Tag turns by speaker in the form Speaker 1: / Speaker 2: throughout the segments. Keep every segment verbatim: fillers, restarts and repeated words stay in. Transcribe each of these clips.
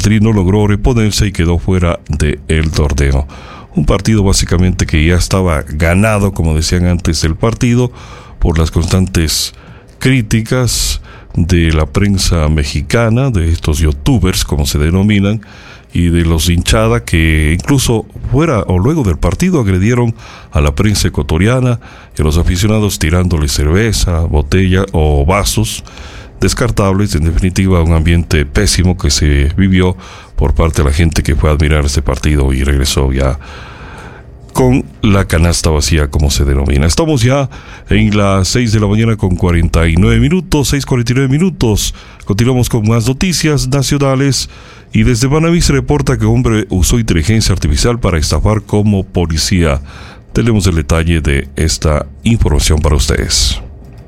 Speaker 1: Tri no logró reponerse y quedó fuera del torneo. Un partido básicamente que ya estaba ganado, como decían antes del partido, por las constantes críticas de la prensa mexicana, de estos youtubers, como se denominan, y de los hinchada que incluso fuera o luego del partido agredieron a la prensa ecuatoriana y a los aficionados tirándoles cerveza, botella o vasos descartables. En definitiva, un ambiente pésimo que se vivió por parte de la gente que fue a admirar este partido y regresó ya con la canasta vacía, como se denomina. Estamos ya en las seis de la mañana con cuarenta y nueve minutos, seis cuarenta y nueve minutos. Continuamos con más noticias nacionales y desde Manabí se reporta que un hombre usó inteligencia artificial para estafar como policía. Tenemos el detalle de esta información para ustedes.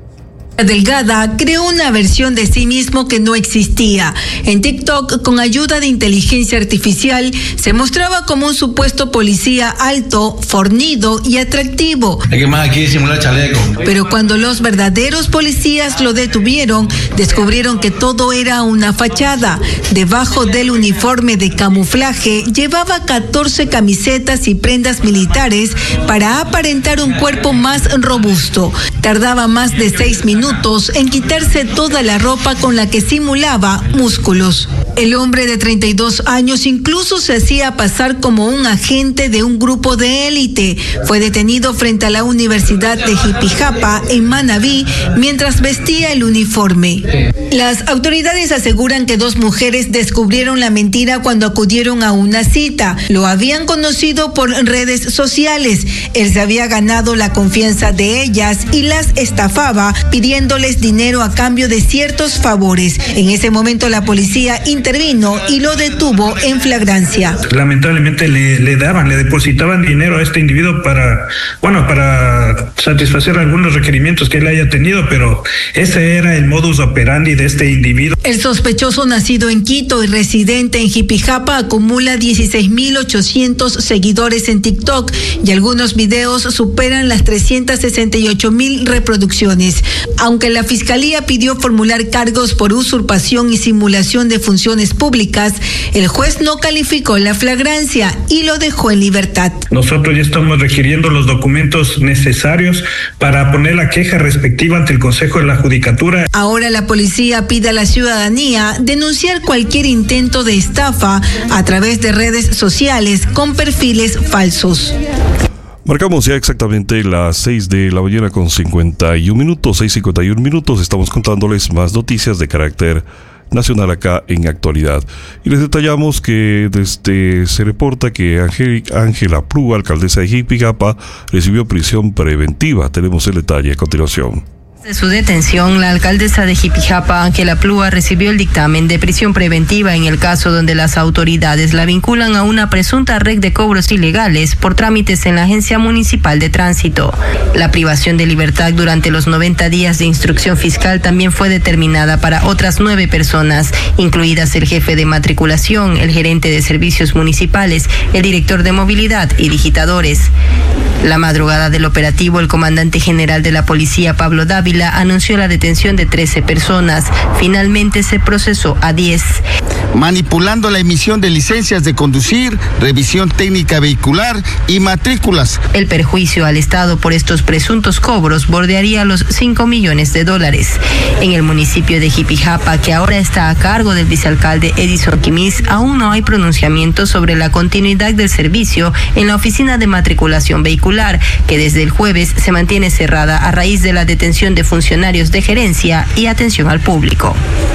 Speaker 2: Delgada creó una versión de sí mismo que no existía. En TikTok, con ayuda de inteligencia artificial, se mostraba como un supuesto policía alto, fornido y atractivo.
Speaker 3: Es que más aquí simular chaleco.
Speaker 2: Pero cuando los verdaderos policías lo detuvieron, descubrieron que todo era una fachada. Debajo del uniforme de camuflaje, llevaba catorce camisetas y prendas militares para aparentar un cuerpo más robusto. Tardaba más de seis minutos en quitarse toda la ropa con la que simulaba músculos. El hombre de treinta y dos años incluso se hacía pasar como un agente de un grupo de élite. Fue detenido frente a la Universidad de Jipijapa, en Manabí, mientras vestía el uniforme. Las autoridades aseguran que dos mujeres descubrieron la mentira cuando acudieron a una cita. Lo habían conocido por redes sociales. Él se había ganado la confianza de ellas y las estafaba pidiéndoles dinero a cambio de ciertos favores. En ese momento la policía intervino y lo detuvo en flagrancia.
Speaker 4: Lamentablemente le, le daban, le depositaban dinero a este individuo para, bueno, para satisfacer algunos requerimientos que él haya tenido, pero ese era el modus operandi de este individuo.
Speaker 2: El sospechoso, nacido en Quito y residente en Jipijapa, acumula dieciséis mil ochocientos seguidores en TikTok y algunos videos superan las trescientas sesenta y ocho mil reproducciones. Aunque la Fiscalía pidió formular cargos por usurpación y simulación de funciones públicas, el juez no calificó la flagrancia y lo dejó en libertad.
Speaker 4: Nosotros ya estamos requiriendo los documentos necesarios para poner la queja respectiva ante el Consejo de la Judicatura.
Speaker 2: Ahora la policía pide a la ciudadanía denunciar cualquier intento de estafa a través de redes sociales con perfiles falsos.
Speaker 1: Marcamos ya exactamente las seis de la mañana con cincuenta y un minutos, seis cincuenta y un minutos. Estamos contándoles más noticias de carácter nacional acá en Actualidad. Y les detallamos que desde se reporta que Ángela Plúa, alcaldesa de Jipijapa, recibió prisión preventiva. Tenemos el detalle a continuación.
Speaker 5: De su detención, la alcaldesa de Jipijapa, Ángela Plúa, recibió el dictamen de prisión preventiva en el caso donde las autoridades la vinculan a una presunta red de cobros ilegales por trámites en la Agencia Municipal de Tránsito. La privación de libertad durante los noventa días de instrucción fiscal también fue determinada para otras nueve personas, incluidas el jefe de matriculación, el gerente de servicios municipales, el director de movilidad y digitadores. La madrugada del operativo, el comandante general de la policía, Pablo Dávila, anunció la detención de trece personas. Finalmente se procesó a diez.
Speaker 6: Manipulando la emisión de licencias de conducir, revisión técnica vehicular y matrículas.
Speaker 5: El perjuicio al Estado por estos presuntos cobros bordearía los cinco millones de dólares. En el municipio de Jipijapa, que ahora está a cargo del vicealcalde Edison Quimiz, aún no hay pronunciamiento sobre la continuidad del servicio en la oficina de matriculación vehicular, que desde el jueves se mantiene cerrada a raíz de la detención de funcionarios de gerencia y atención al público.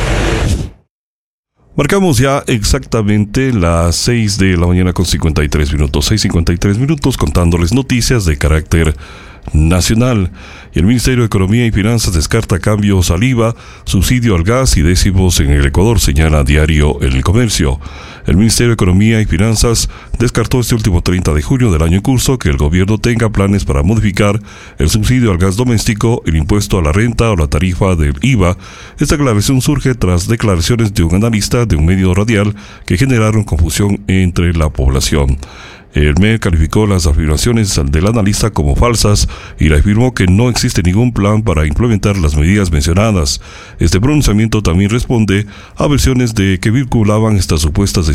Speaker 1: Marcamos ya exactamente las seis de la mañana con cincuenta y tres minutos, seis cincuenta y tres minutos, contándoles noticias de carácter nacional. Y el Ministerio de Economía y Finanzas descarta cambios al I V A, subsidio al gas y décimos en el Ecuador, señala Diario El Comercio. El Ministerio de Economía y Finanzas descartó este último treinta de junio del año en curso que el gobierno tenga planes para modificar el subsidio al gas doméstico, el impuesto a la renta o la tarifa del I V A. Esta aclaración surge tras declaraciones de un analista de un medio radial que generaron confusión entre la población. El M E calificó las afirmaciones del analista como falsas y le afirmó que no existe ningún plan para implementar las medidas mencionadas. Este pronunciamiento también responde a versiones de que vinculaban estas supuestas